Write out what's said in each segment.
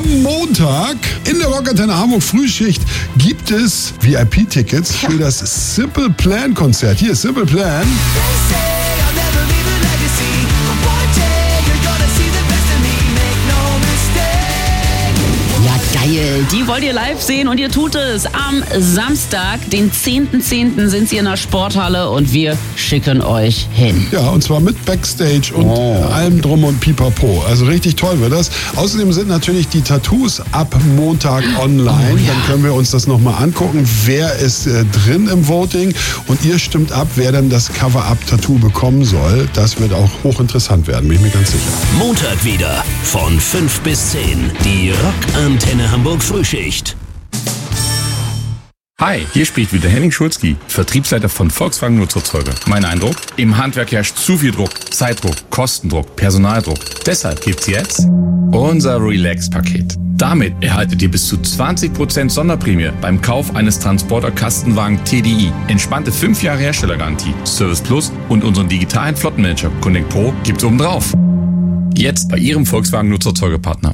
Am Montag in der Rockantenne Hamburg Frühschicht gibt es VIP-Tickets für das Simple Plan Konzert. Hier ist Simple Plan. Geil, die wollt ihr live sehen und ihr tut es. Am Samstag, den 10.10. sind sie in der Sporthalle und wir schicken euch hin. Ja, und zwar mit Backstage und allem drum und pipapo. Also richtig toll wird das. Außerdem sind natürlich die Tattoos ab Montag online. Dann können wir uns das nochmal angucken. Wer ist drin im Voting? Und ihr stimmt ab, wer denn das Cover-Up-Tattoo bekommen soll. Das wird auch hochinteressant werden, bin ich mir ganz sicher. Montag wieder von 5 bis 10. Die Rockantenne Hamburg Frühschicht. Hi, hier spricht wieder Henning Schulzki, Vertriebsleiter von Volkswagen Nutzerzeuger. Mein Eindruck? Im Handwerk herrscht zu viel Druck, Zeitdruck, Kostendruck, Personaldruck. Deshalb gibt's jetzt unser Relax-Paket. Damit erhaltet ihr bis zu 20% Sonderprämie beim Kauf eines Transporter-Kastenwagen TDI. Entspannte 5 Jahre Herstellergarantie, Service Plus und unseren digitalen Flottenmanager Connect Pro gibt's obendrauf. Jetzt bei Ihrem Volkswagen Nutzerzeugerpartner.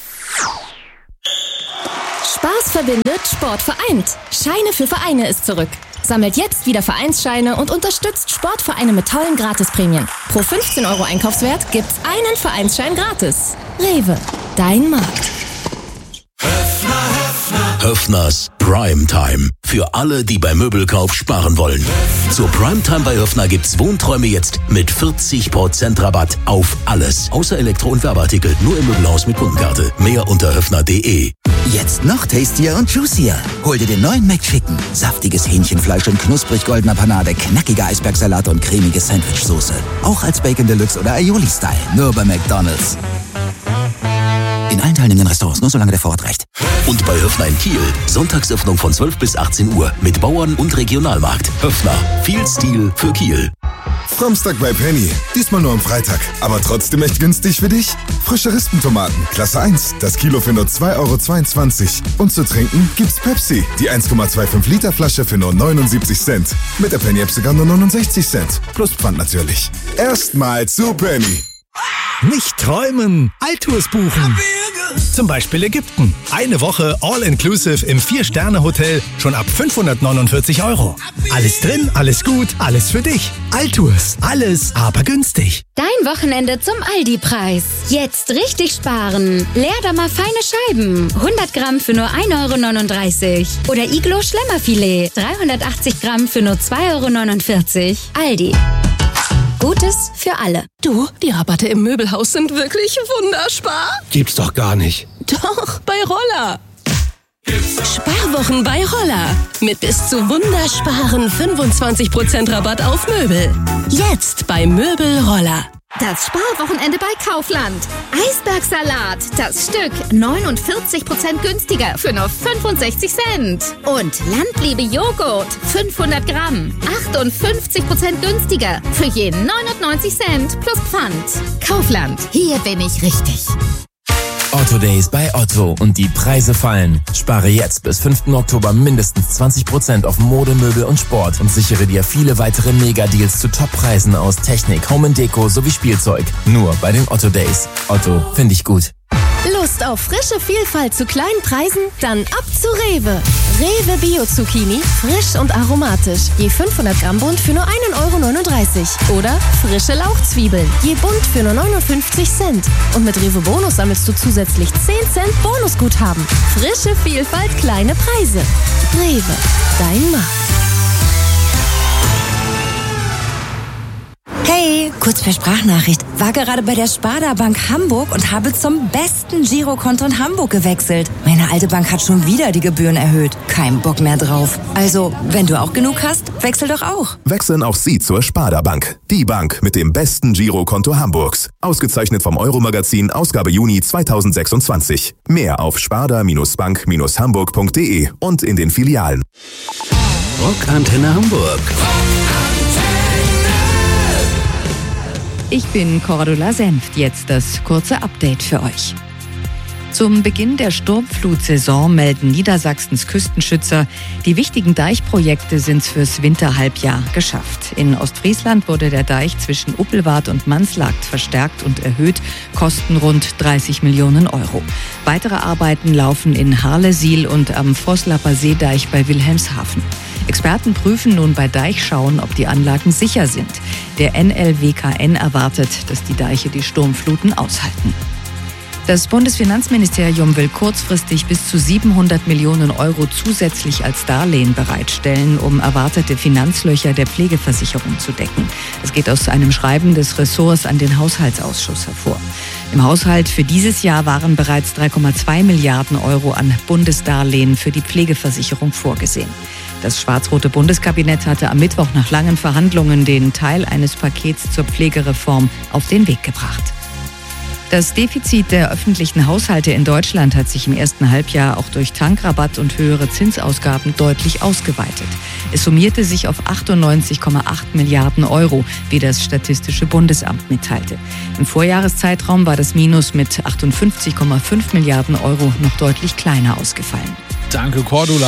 Spaß verbindet, Sport vereint. Scheine für Vereine ist zurück. Sammelt jetzt wieder Vereinsscheine und unterstützt Sportvereine mit tollen Gratisprämien. Pro 15 € Einkaufswert gibt's einen Vereinsschein gratis. Rewe, dein Markt. Höffners Primetime. Für alle, die beim Möbelkauf sparen wollen. Zur Primetime bei Höffner gibt's Wohnträume jetzt mit 40% Rabatt auf alles. Außer Elektro- und Werbeartikel. Nur im Möbelhaus mit Kundenkarte. Mehr unter höffner.de. Jetzt noch tastier und juicier. Hol dir den neuen McChicken. Saftiges Hähnchenfleisch in knusprig goldener Panade, knackiger Eisbergsalat und cremige Sandwichsoße. Auch als Bacon Deluxe oder Aioli-Style. Nur bei McDonald's. In allen teilnehmenden Restaurants, nur solange der Vorrat reicht. Und bei Höffner in Kiel. Sonntagsöffnung von 12 bis 18 Uhr. Mit Bauern und Regionalmarkt. Höffner. Viel Stil für Kiel. Samstag bei Penny. Diesmal nur am Freitag. Aber trotzdem echt günstig für dich. Frische Rispentomaten. Klasse 1. Das Kilo für nur 2,22 €. Und zu trinken gibt's Pepsi. Die 1,25 Liter Flasche für nur 79 Cent. Mit der Penny-App sogar nur 69 Cent. Plus Pfand natürlich. Erstmal zu Penny. Nicht träumen, Alltours buchen. Zum Beispiel Ägypten. Eine Woche All-Inclusive im 4-Sterne-Hotel schon ab 549 €. Alles drin, alles gut, alles für dich. Alltours, alles aber günstig. Dein Wochenende zum Aldi-Preis. Jetzt richtig sparen. Leerdammer feine Scheiben. 100 Gramm für nur 1,39 €. Oder Iglo Schlemmerfilet. 380 Gramm für nur 2,49 €. Aldi. Gutes für alle. Du, die Rabatte im Möbelhaus sind wirklich wunderspar. Gibt's doch gar nicht. Doch, bei Roller. Sparwochen bei Roller. Mit bis zu wundersparen 25% Rabatt auf Möbel. Jetzt bei Möbel Roller. Das Sparwochenende bei Kaufland. Eisbergsalat, das Stück 49% günstiger für nur 65 Cent. Und Landliebe Joghurt, 500 Gramm, 58% günstiger für je 99 Cent plus Pfand. Kaufland, hier bin ich richtig. Otto Days bei Otto und die Preise fallen. Spare jetzt bis 5. Oktober mindestens 20% auf Mode, Möbel und Sport und sichere dir viele weitere Mega-Deals zu Top-Preisen aus Technik, Home & Deko sowie Spielzeug. Nur bei den Otto Days. Otto, finde ich gut. Lust auf frische Vielfalt zu kleinen Preisen? Dann ab zu Rewe. Rewe Bio-Zucchini, frisch und aromatisch. Je 500 Gramm Bund für nur 1,39 € Oder frische Lauchzwiebeln, je Bund für nur 59 Cent. Und mit Rewe Bonus sammelst du zusätzlich 10 Cent Bonusguthaben. Frische Vielfalt, kleine Preise. Rewe, dein Markt. Hey, kurz per Sprachnachricht. War gerade bei der Sparda Bank Hamburg und habe zum besten Girokonto in Hamburg gewechselt. Meine alte Bank hat schon wieder die Gebühren erhöht. Kein Bock mehr drauf. Also, wenn du auch genug hast, wechsel doch auch. Wechseln auch Sie zur Sparda Bank. Die Bank mit dem besten Girokonto Hamburgs. Ausgezeichnet vom Euro-Magazin, Ausgabe Juni 2026. Mehr auf sparda-bank-hamburg.de und in den Filialen. Rockantenne Hamburg. Ich bin Cordula Senft. Jetzt das kurze Update für euch. Zum Beginn der Sturmflutsaison melden Niedersachsens Küstenschützer, die wichtigen Deichprojekte sind fürs Winterhalbjahr geschafft. In Ostfriesland wurde der Deich zwischen Uppelwart und Manslagt verstärkt und erhöht, kosten rund 30 Millionen Euro. Weitere Arbeiten laufen in Harlesiel und am Voslapper Seedeich bei Wilhelmshaven. Experten prüfen nun bei Deichschauen, ob die Anlagen sicher sind. Der NLWKN erwartet, dass die Deiche die Sturmfluten aushalten. Das Bundesfinanzministerium will kurzfristig bis zu 700 Millionen Euro zusätzlich als Darlehen bereitstellen, um erwartete Finanzlöcher der Pflegeversicherung zu decken. Das geht aus einem Schreiben des Ressorts an den Haushaltsausschuss hervor. Im Haushalt für dieses Jahr waren bereits 3,2 Milliarden Euro an Bundesdarlehen für die Pflegeversicherung vorgesehen. Das schwarz-rote Bundeskabinett hatte am Mittwoch nach langen Verhandlungen den Teil eines Pakets zur Pflegereform auf den Weg gebracht. Das Defizit der öffentlichen Haushalte in Deutschland hat sich im ersten Halbjahr auch durch Tankrabatt und höhere Zinsausgaben deutlich ausgeweitet. Es summierte sich auf 98,8 Milliarden Euro, wie das Statistische Bundesamt mitteilte. Im Vorjahreszeitraum war das Minus mit 58,5 Milliarden Euro noch deutlich kleiner ausgefallen. Danke, Cordula.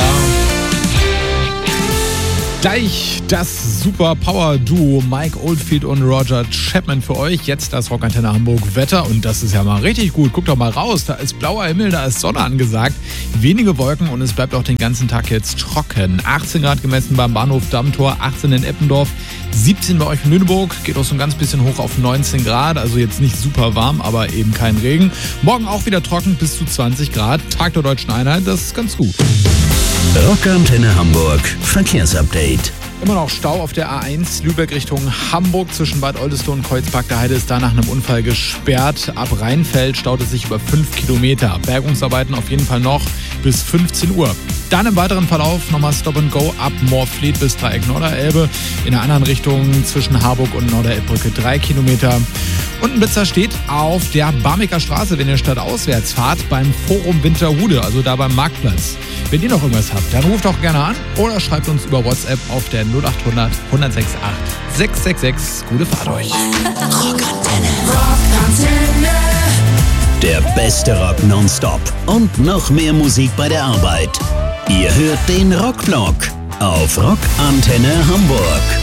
Gleich das Super-Power-Duo Mike Oldfield und Roger Chapman für euch. Jetzt das Rockantenne Hamburg Wetter und das ist ja mal richtig gut. Guckt doch mal raus, da ist blauer Himmel, da ist Sonne angesagt. Wenige Wolken und es bleibt auch den ganzen Tag jetzt trocken. 18 Grad gemessen beim Bahnhof Dammtor, 18 in Eppendorf, 17 bei euch in Lüneburg. Geht auch so ein ganz bisschen hoch auf 19 Grad, also jetzt nicht super warm, aber eben kein Regen. Morgen auch wieder trocken bis zu 20 Grad. Tag der Deutschen Einheit, das ist ganz gut. Rockantenne Hamburg Verkehrsupdate. Immer noch Stau auf der A1 Lübeck Richtung Hamburg zwischen Bad Oldesloe und Kreuzberg der Heide ist da nach einem Unfall gesperrt. Ab Rheinfeld staut es sich über 5 Kilometer. Bergungsarbeiten auf jeden Fall noch bis 15 Uhr. Dann im weiteren Verlauf nochmal Stop and Go ab Moorfleet bis Dreieck Norderelbe. In der anderen Richtung zwischen Harburg und Norderelbbrücke 3 Kilometer. Und ein Blitzer steht auf der Barmbeker Straße, wenn ihr stadtauswärts fahrt, beim Forum Winterhude, also da beim Marktplatz. Wenn ihr noch irgendwas habt, dann ruft auch gerne an oder schreibt uns über WhatsApp auf der 0800 168 666. Gute Fahrt euch. Rockantenne. Der beste Rock nonstop und noch mehr Musik bei der Arbeit. Ihr hört den Rockblock auf Rockantenne Hamburg.